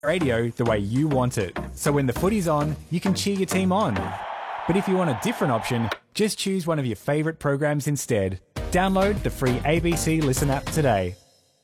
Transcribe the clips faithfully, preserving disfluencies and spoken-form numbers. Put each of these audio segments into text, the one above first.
Radio the way you want it. So when the footy's on, you can cheer your team on. But if you want a different option, just choose one of your favourite programs instead. Download the free A B C Listen app today.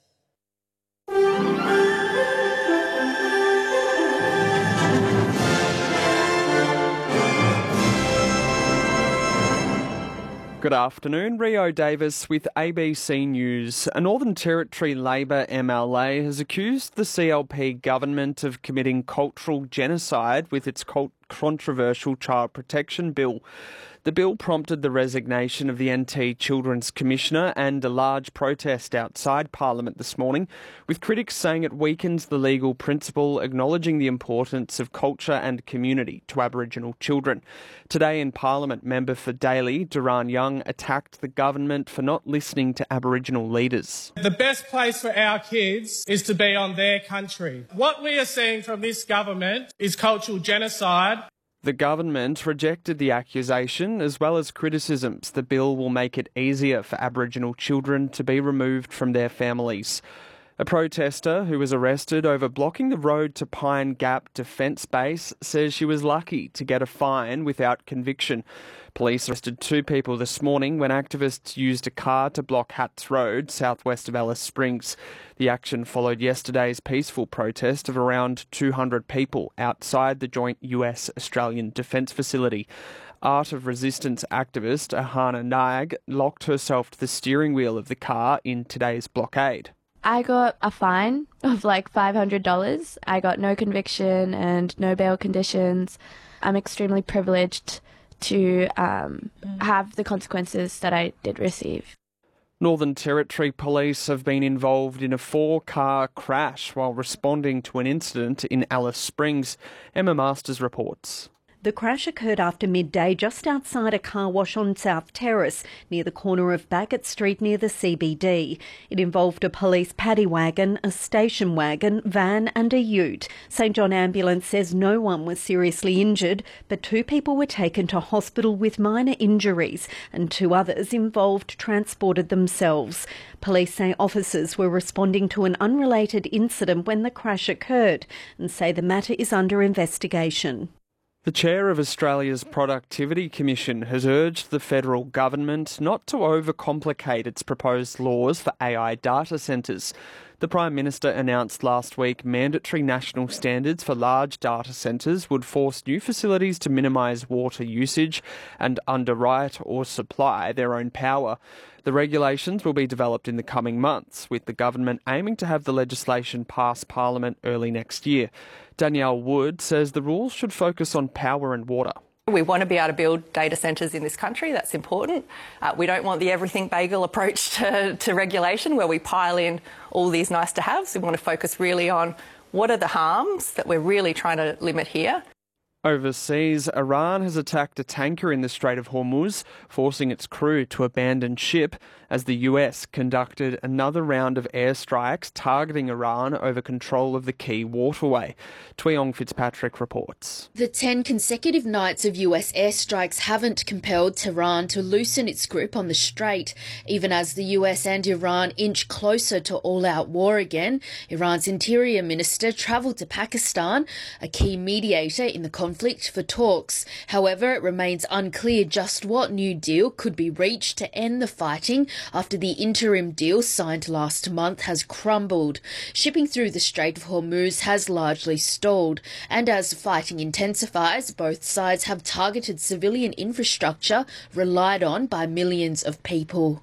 Good afternoon, Rio Davis with A B C News. A Northern Territory Labor M L A has accused the C L P government of committing cultural genocide with its cult- controversial Child Protection Bill. The bill prompted the resignation of the N T Children's Commissioner and a large protest outside Parliament this morning, with critics saying it weakens the legal principle acknowledging the importance of culture and community to Aboriginal children. Today in Parliament, member for Daly, Duran Young, attacked the government for not listening to Aboriginal leaders. The best place for our kids is to be on their country. What we are seeing from this government is cultural genocide. The government rejected the accusation as well as criticisms the bill will make it easier for Aboriginal children to be removed from their families. A protester who was arrested over blocking the road to Pine Gap Defence Base says she was lucky to get a fine without conviction. Police arrested two people this morning when activists used a car to block Hatts Road, southwest of Alice Springs. The action followed yesterday's peaceful protest of around two hundred people outside the joint U S Australian Defence Facility. Art of Resistance activist Ahana Nag locked herself to the steering wheel of the car in today's blockade. I got a fine of like five hundred dollars. I got no conviction and no bail conditions. I'm extremely privileged to um, have the consequences that I did receive. Northern Territory Police have been involved in a four-car crash while responding to an incident in Alice Springs. Emma Masters reports. The crash occurred after midday just outside a car wash on South Terrace, near the corner of Bagot Street near the C B D. It involved a police paddy wagon, a station wagon, van and a ute. St John Ambulance says no one was seriously injured, but two people were taken to hospital with minor injuries and two others involved transported themselves. Police say officers were responding to an unrelated incident when the crash occurred and say the matter is under investigation. The chair of Australia's Productivity Commission has urged the federal government not to overcomplicate its proposed laws for A I data centres. The Prime Minister announced last week mandatory national standards for large data centres would force new facilities to minimise water usage and underwrite or supply their own power. The regulations will be developed in the coming months, with the government aiming to have the legislation pass Parliament early next year. Danielle Wood says the rules should focus on power and water. We want to be able to build data centres in this country. That's important. Uh, we don't want the everything bagel approach to, to regulation where we pile in all these nice to haves. We want to focus really on what are the harms that we're really trying to limit here. Overseas, Iran has attacked a tanker in the Strait of Hormuz, forcing its crew to abandon ship as the U S conducted another round of airstrikes targeting Iran over control of the key waterway. Tweong Fitzpatrick reports. The ten consecutive nights of U S airstrikes haven't compelled Tehran to loosen its grip on the strait, even as the U S and Iran inch closer to all-out war again. Iran's interior minister travelled to Pakistan, a key mediator in the conflict, for talks. However, it remains unclear just what new deal could be reached to end the fighting after the interim deal signed last month has crumbled. Shipping through the Strait of Hormuz has largely stalled, and as fighting intensifies, both sides have targeted civilian infrastructure relied on by millions of people.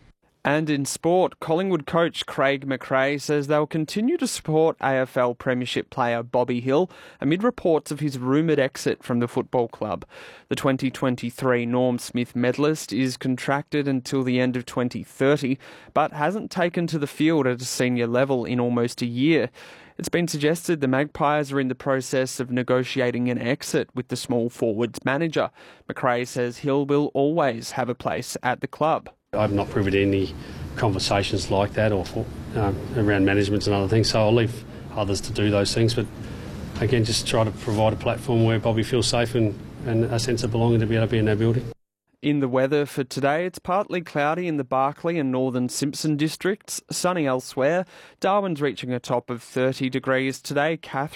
And in sport, Collingwood coach Craig McRae says they'll continue to support A F L Premiership player Bobby Hill amid reports of his rumoured exit from the football club. The twenty twenty-three Norm Smith medalist is contracted until the end of twenty thirty, but hasn't taken to the field at a senior level in almost a year. It's been suggested the Magpies are in the process of negotiating an exit with the small forwards manager. McRae says Hill will always have a place at the club. I'm not privy to any conversations like that or um, around management and other things, so I'll leave others to do those things. But again, just try to provide a platform where Bobby feels safe and, and a sense of belonging to be able to be in that building. In the weather for today, it's partly cloudy in the Barkly and northern Simpson districts, sunny elsewhere. Darwin's reaching a top of thirty degrees today. Catherine